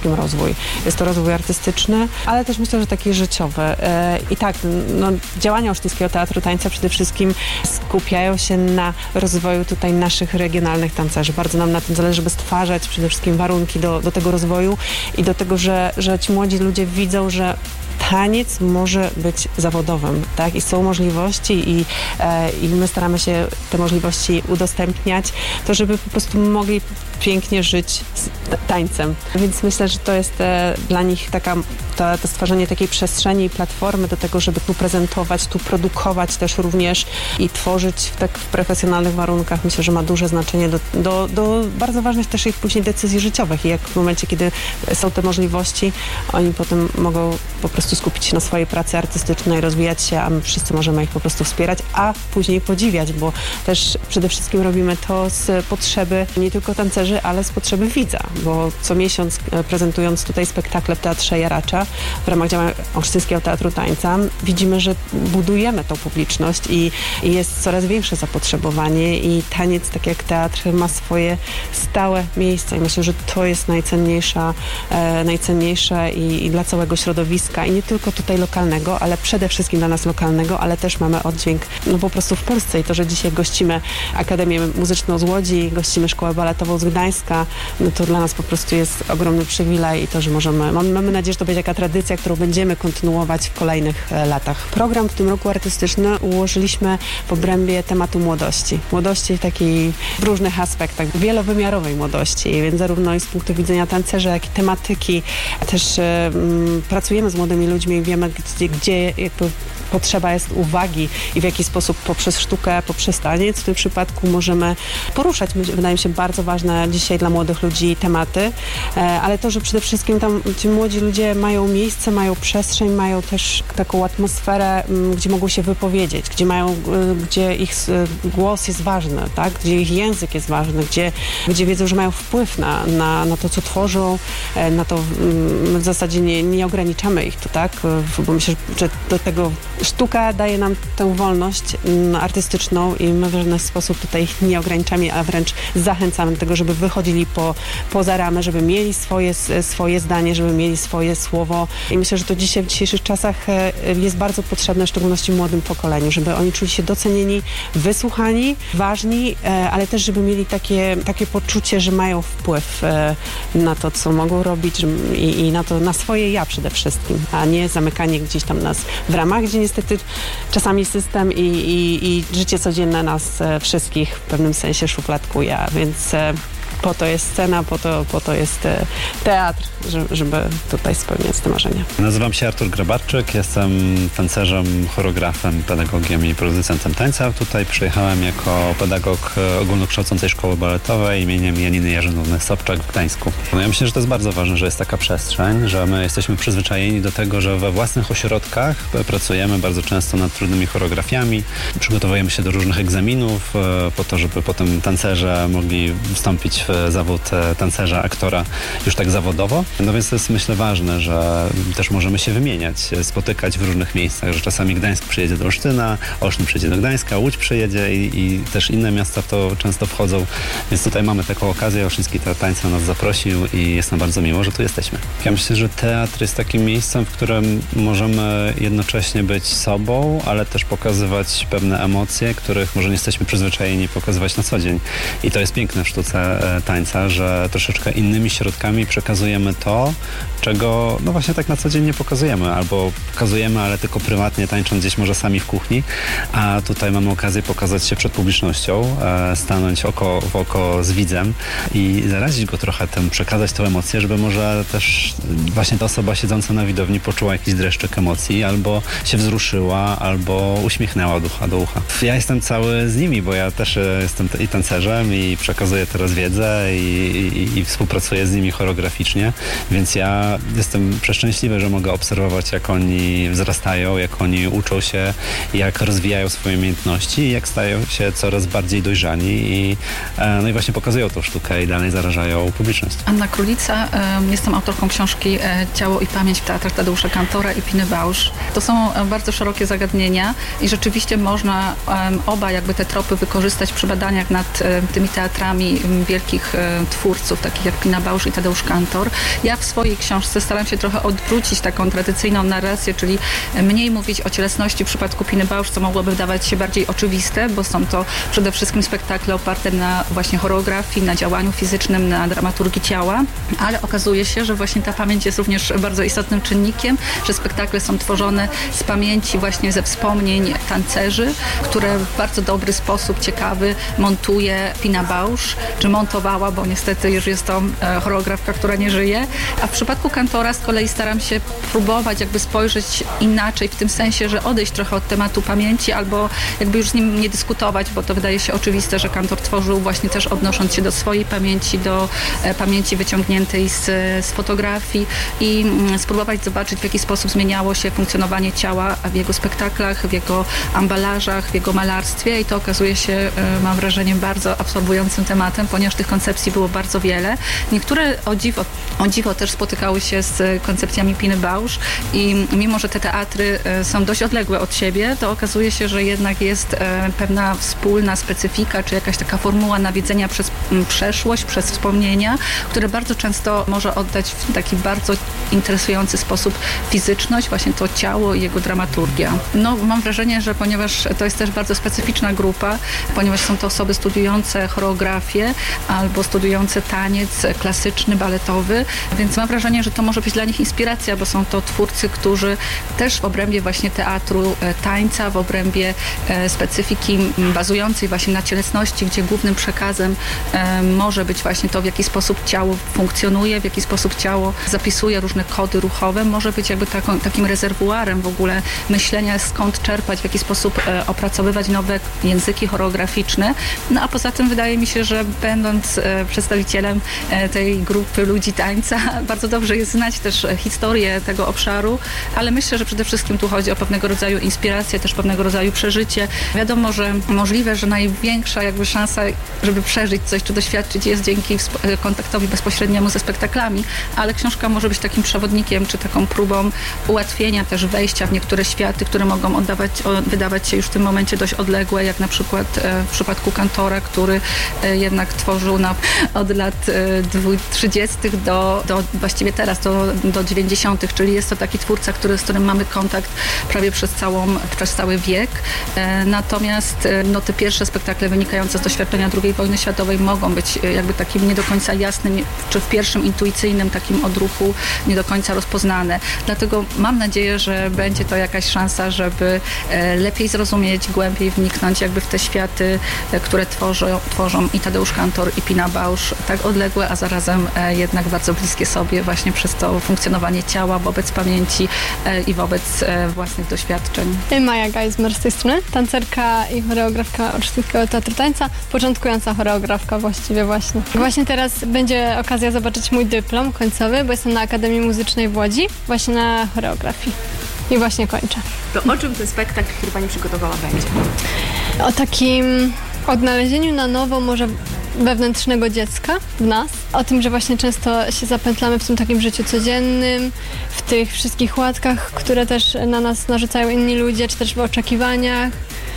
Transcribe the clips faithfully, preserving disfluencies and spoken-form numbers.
wszystkim rozwój. Jest to rozwój artystyczny, ale też myślę, że taki życiowy. I tak, no, działania Olsztyńskiego Teatru Tańca przede wszystkim skupiają się na rozwoju tutaj naszych regionalnych tancerzy. Bardzo nam na tym zależy, żeby stwarzać przede wszystkim warunki do, do tego rozwoju i do tego, że, że ci młodzi ludzie widzą, że taniec może być zawodowym, tak? I są możliwości i, e, i my staramy się te możliwości udostępniać, to żeby po prostu mogli pięknie żyć z tańcem. Więc myślę, że to jest e, dla nich taka, to, to stworzenie takiej przestrzeni i platformy do tego, żeby tu prezentować, tu produkować też również i tworzyć w tak w profesjonalnych warunkach. Myślę, że ma duże znaczenie do, do, do bardzo ważnych też ich później decyzji życiowych i jak w momencie, kiedy są te możliwości, oni potem mogą po prostu skupić się na swojej pracy artystycznej, rozwijać się, a my wszyscy możemy ich po prostu wspierać, a później podziwiać, bo też przede wszystkim robimy to z potrzeby nie tylko tancerzy, ale z potrzeby widza, bo co miesiąc prezentując tutaj spektakle w Teatrze Jaracza w ramach działań Olsztyńskiego Teatru Tańca widzimy, że budujemy tą publiczność i, i jest coraz większe zapotrzebowanie i taniec, tak jak teatr, ma swoje stałe miejsca i myślę, że to jest najcenniejsza, e, najcenniejsze i, i dla całego środowiska i nie tylko tutaj lokalnego, ale przede wszystkim dla nas lokalnego, ale też mamy oddźwięk no po prostu w Polsce i to, że dzisiaj gościmy Akademię Muzyczną z Łodzi, gościmy Szkołę Baletową z Gdańska, no to dla nas po prostu jest ogromny przywilej i to, że możemy, mamy, mamy nadzieję, że to będzie taka tradycja, którą będziemy kontynuować w kolejnych e, latach. Program w tym roku artystycznym ułożyliśmy w obrębie tematu młodości. Młodości w takiej w różnych aspektach, wielowymiarowej młodości, więc zarówno i z punktu widzenia tancerza, jak i tematyki. Też e, m, pracujemy z młodymi ludźmi i wiemy, gdzie, gdzie jakby potrzeba jest uwagi i w jaki sposób poprzez sztukę, poprzez taniec w tym przypadku możemy poruszać, wydaje mi się, bardzo ważne dzisiaj dla młodych ludzi tematy, ale to, że przede wszystkim tam ci młodzi ludzie mają miejsce, mają przestrzeń, mają też taką atmosferę, gdzie mogą się wypowiedzieć, gdzie mają, gdzie ich głos jest ważny, tak? Gdzie ich język jest ważny, gdzie, gdzie wiedzą, że mają wpływ na, na, na to, co tworzą, na to w zasadzie nie, nie ograniczamy ich to, tak? Bo myślę, że do tego sztuka daje nam tę wolność artystyczną i my w żaden sposób tutaj ich nie ograniczamy, a wręcz zachęcamy do tego, żeby wychodzili po, poza ramy, żeby mieli swoje, swoje zdanie, żeby mieli swoje słowo. I myślę, że to dzisiaj w dzisiejszych czasach jest bardzo potrzebne, w szczególności młodym pokoleniu, żeby oni czuli się docenieni, wysłuchani, ważni, ale też, żeby mieli takie, takie poczucie, że mają wpływ na to, co mogą robić i, i na to, na swoje ja przede wszystkim, a nie zamykanie gdzieś tam nas w ramach, gdzie niestety czasami system i, i, i życie codzienne nas wszystkich w pewnym sensie szufladkuje, więc po to jest scena, po to, po to jest teatr, żeby tutaj spełniać te marzenia. Nazywam się Artur Grabarczyk, jestem tancerzem, choreografem, pedagogiem i producentem tańca. Tutaj przyjechałem jako pedagog ogólnokształcącej szkoły baletowej imieniem Janiny Jarzynówny-Sobczak w Gdańsku. No ja myślę, że to jest bardzo ważne, że jest taka przestrzeń, że my jesteśmy przyzwyczajeni do tego, że we własnych ośrodkach pracujemy bardzo często nad trudnymi choreografiami, przygotowujemy się do różnych egzaminów po to, żeby potem tancerze mogli wstąpić w zawód tancerza, aktora już tak zawodowo. No więc to jest, myślę, ważne, że też możemy się wymieniać, spotykać w różnych miejscach, że czasami Gdańsk przyjedzie do Olsztyna, Olsztyn przyjedzie do Gdańska, Łódź przyjedzie i, i też inne miasta w to często wchodzą. Więc tutaj mamy taką okazję, Olsztyński Teatr Tańca nas zaprosił i jest nam bardzo miło, że tu jesteśmy. Ja myślę, że teatr jest takim miejscem, w którym możemy jednocześnie być sobą, ale też pokazywać pewne emocje, których może nie jesteśmy przyzwyczajeni pokazywać na co dzień. I to jest piękne w sztuce tańca, że troszeczkę innymi środkami przekazujemy to, czego no właśnie tak na co dzień nie pokazujemy, albo pokazujemy, ale tylko prywatnie, tańcząc gdzieś może sami w kuchni, a tutaj mamy okazję pokazać się przed publicznością, e, stanąć oko w oko z widzem i zarazić go trochę tym, przekazać tę emocję, żeby może też właśnie ta osoba siedząca na widowni poczuła jakiś dreszczyk emocji, albo się wzruszyła, albo uśmiechnęła od ucha do ucha. Ja jestem cały z nimi, bo ja też jestem i tancerzem i przekazuję teraz wiedzę i, i, i współpracuję z nimi choreograficznie, więc ja jestem przeszczęśliwy, że mogę obserwować, jak oni wzrastają, jak oni uczą się, jak rozwijają swoje umiejętności i jak stają się coraz bardziej dojrzani i, no i właśnie pokazują tą sztukę i dalej zarażają publiczność. Anna Królica, jestem autorką książki Ciało i pamięć w teatrach Tadeusza Kantora i Piny Bausch. To są bardzo szerokie zagadnienia i rzeczywiście można oba jakby te tropy wykorzystać przy badaniach nad tymi teatrami wielkich wielkich e, twórców, takich jak Pina Bausch i Tadeusz Kantor. Ja w swojej książce staram się trochę odwrócić taką tradycyjną narrację, czyli mniej mówić o cielesności w przypadku Piny Bausch, co mogłoby wydawać się bardziej oczywiste, bo są to przede wszystkim spektakle oparte na właśnie choreografii, na działaniu fizycznym, na dramaturgii ciała, ale okazuje się, że właśnie ta pamięć jest również bardzo istotnym czynnikiem, że spektakle są tworzone z pamięci właśnie ze wspomnień tancerzy, które w bardzo dobry sposób, ciekawy montuje Pina Bausch, czy montowała, bo niestety już jest to e, choreografka, która nie żyje. A w przypadku Kantora z kolei staram się próbować jakby spojrzeć inaczej, w tym sensie, że odejść trochę od tematu pamięci albo jakby już z nim nie dyskutować, bo to wydaje się oczywiste, że Kantor tworzył właśnie też odnosząc się do swojej pamięci, do e, pamięci wyciągniętej z, z fotografii i mm, spróbować zobaczyć, w jaki sposób zmieniało się funkcjonowanie ciała w jego spektaklach, w jego ambalażach, w jego malarstwie i to okazuje się, e, mam wrażenie, bardzo absorbującym tematem, ponieważ tych koncepcji było bardzo wiele. Niektóre o dziwo, o dziwo też spotykały się z koncepcjami Piny Bausch i mimo, że te teatry e, są dość odległe od siebie, to okazuje się, że jednak jest e, pewna wspólna specyfika, czy jakaś taka formuła nawiedzenia przez m, przeszłość, przez wspomnienia, które bardzo często może oddać w taki bardzo interesujący sposób fizyczność, właśnie to ciało i jego dramaturgia. No, mam wrażenie, że ponieważ to jest też bardzo specyficzna grupa, ponieważ są to osoby studiujące choreografię albo studiujące taniec klasyczny, baletowy, więc mam wrażenie, że to może być dla nich inspiracja, bo są to twórcy, którzy też w obrębie właśnie teatru e, tańca, w obrębie e, specyfiki m, bazującej właśnie na cielesności, gdzie głównym przekazem e, może być właśnie to, w jaki sposób ciało funkcjonuje, w jaki sposób ciało zapisuje różne kody ruchowe, może być jakby taką, takim rezerwuarem w ogóle myślenia, skąd czerpać, w jaki sposób e, opracowywać nowe języki choreograficzne. No a poza tym wydaje mi się, że będąc e, przedstawicielem e, tej grupy ludzi tańca, bardzo dobrze jest znać też historię tego obszaru, ale myślę, że przede wszystkim tu chodzi o pewnego rodzaju inspirację, też pewnego rodzaju przeżycie. Wiadomo, że możliwe, że największa jakby szansa, żeby przeżyć coś, czy doświadczyć jest dzięki kontaktowi bezpośredniemu ze spektaklami, ale książka może być takim przewodnikiem, czy taką próbą ułatwienia też wejścia w niektóre światy, które mogą oddawać, wydawać się już w tym momencie dość odległe, jak na przykład w przypadku Kantora, który jednak tworzył na, od lat trzydziestych do, do właściwie teraz, do, do dziewięćdziesiątych, czyli jest to taki twórca, który, z którym mamy kontakt prawie przez, całą, przez cały wiek. Natomiast no, te pierwsze spektakle wynikające z doświadczenia drugiej wojny światowej mogą być jakby takim nie do końca jasnym, czy w pierwszym intuicyjnym takim odruchu nie do końca rozpoznane. Dlatego mam nadzieję, że będzie to jakaś szansa, żeby lepiej zrozumieć, głębiej wniknąć jakby w te światy, które tworzą, tworzą i Tadeusz Kantor, i Pina Bausch, tak odległe, a zarazem jednak bardzo bliskie sobie właśnie przez to funkcjonowanie ciała wobec pamięci i wobec własnych doświadczeń. Maja Geismer z tej strony, tancerka i choreografka Olsztyńskiego Teatru Tańca, początkująca choreografka właściwie właśnie. Właśnie teraz będzie okazja zobaczyć mój dyplom końcowy, bo jestem na Akademii Muzycznej w Łodzi, właśnie na choreografii. I właśnie kończę. To o czym ten spektakl, który Pani przygotowała, będzie? O takim odnalezieniu na nowo może wewnętrznego dziecka w nas. O tym, że właśnie często się zapętlamy w tym takim życiu codziennym, w tych wszystkich łatkach, które też na nas narzucają inni ludzie, czy też w oczekiwaniach.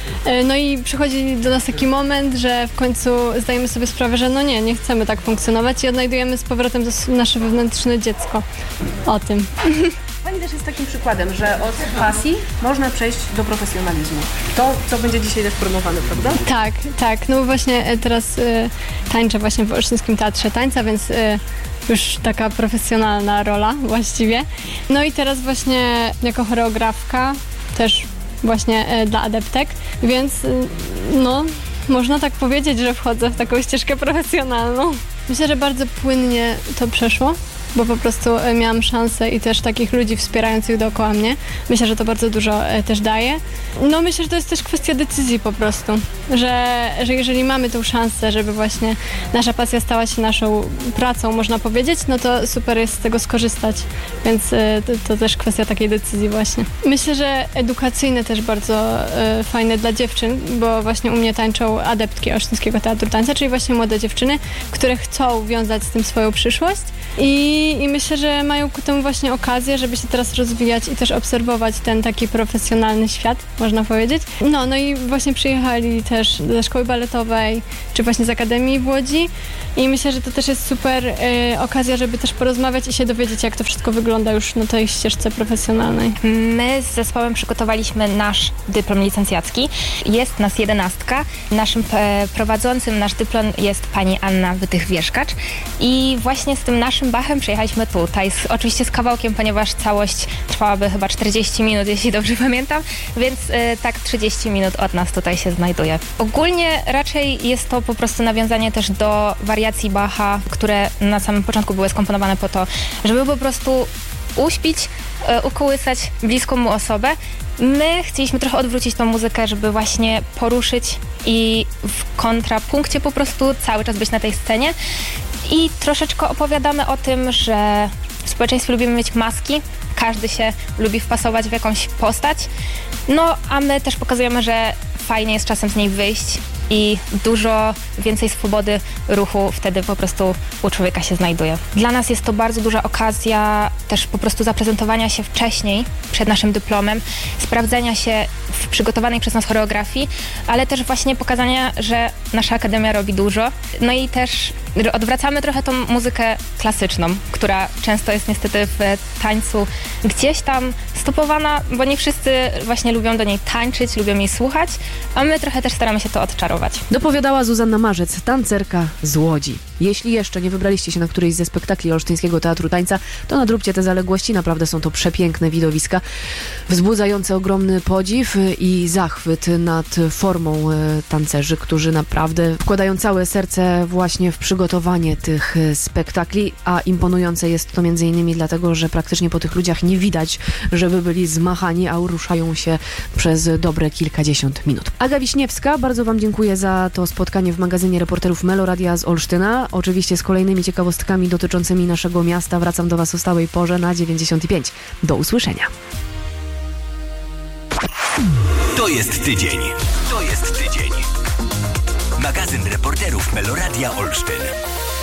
No i przychodzi do nas taki moment, że w końcu zdajemy sobie sprawę, że no nie, nie chcemy tak funkcjonować i odnajdujemy z powrotem nasze wewnętrzne dziecko. O tym. Pani też jest takim przykładem, że od pasji można przejść do profesjonalizmu. To, co będzie dzisiaj też promowane, prawda? Tak, tak. No bo właśnie teraz y, tańczę właśnie w Olsztyńskim Teatrze Tańca, więc y, już taka profesjonalna rola właściwie. No i teraz właśnie jako choreografka też właśnie y, dla adeptek, więc y, no można tak powiedzieć, że wchodzę w taką ścieżkę profesjonalną. Myślę, że bardzo płynnie to przeszło, bo po prostu miałam szansę i też takich ludzi wspierających dookoła mnie. Myślę, że to bardzo dużo też daje. No myślę, że to jest też kwestia decyzji po prostu, że, że jeżeli mamy tą szansę, żeby właśnie nasza pasja stała się naszą pracą, można powiedzieć, no to super jest z tego skorzystać, więc to, to też kwestia takiej decyzji właśnie. Myślę, że edukacyjne też bardzo y, fajne dla dziewczyn, bo właśnie u mnie tańczą adeptki Olsztyńskiego Teatru Tańca, czyli właśnie młode dziewczyny, które chcą wiązać z tym swoją przyszłość i I, I myślę, że mają ku temu właśnie okazję, żeby się teraz rozwijać i też obserwować ten taki profesjonalny świat, można powiedzieć. No, no i właśnie przyjechali też ze szkoły baletowej, czy właśnie z Akademii w Łodzi i myślę, że to też jest super y, okazja, żeby też porozmawiać i się dowiedzieć, jak to wszystko wygląda już na tej ścieżce profesjonalnej. My z zespołem przygotowaliśmy nasz dyplom licencjacki. Jest nas jedenastka. Naszym e, prowadzącym nasz dyplom jest pani Anna Wytych-Wierzkacz i właśnie z tym naszym Bachem przyjechaliśmy tutaj, z, oczywiście z kawałkiem, ponieważ całość trwałaby chyba czterdzieści minut, jeśli dobrze pamiętam, więc e, tak trzydzieści minut od nas tutaj się znajduje. Ogólnie raczej jest to po prostu nawiązanie też do wariacji Bacha, które na samym początku były skomponowane po to, żeby po prostu uśpić, e, ukołysać bliską mu osobę. My chcieliśmy trochę odwrócić tą muzykę, żeby właśnie poruszyć i w kontrapunkcie po prostu cały czas być na tej scenie. I troszeczkę opowiadamy o tym, że w społeczeństwie lubimy mieć maski, każdy się lubi wpasować w jakąś postać, no a my też pokazujemy, że fajnie jest czasem z niej wyjść i dużo więcej swobody ruchu wtedy po prostu u człowieka się znajduje. Dla nas jest to bardzo duża okazja też po prostu zaprezentowania się wcześniej, przed naszym dyplomem, sprawdzenia się w przygotowanej przez nas choreografii, ale też właśnie pokazania, że nasza akademia robi dużo. No i też odwracamy trochę tą muzykę klasyczną, która często jest niestety w tańcu gdzieś tam stopowana, bo nie wszyscy właśnie lubią do niej tańczyć, lubią jej słuchać, a my trochę też staramy się to odczarować. Dopowiadała Zuzanna Marzec, tancerka z Łodzi. Jeśli jeszcze nie wybraliście się na którejś ze spektakli Olsztyńskiego Teatru Tańca, to nadróbcie te zaległości. Naprawdę są to przepiękne widowiska, wzbudzające ogromny podziw i zachwyt nad formą tancerzy, którzy naprawdę wkładają całe serce właśnie w przygotowanie tych spektakli, a imponujące jest to między innymi dlatego, że praktycznie po tych ludziach nie widać, żeby byli zmachani, a ruszają się przez dobre kilkadziesiąt minut. Aga Wiśniewska, bardzo Wam dziękuję za to spotkanie w magazynie reporterów Meloradia z Olsztyna. Oczywiście z kolejnymi ciekawostkami dotyczącymi naszego miasta wracam do Was o stałej porze na dziewięćdziesiąt pięć. Do usłyszenia. To jest tydzień. To jest tydzień. Magazyn reporterów Meloradia Olsztyn.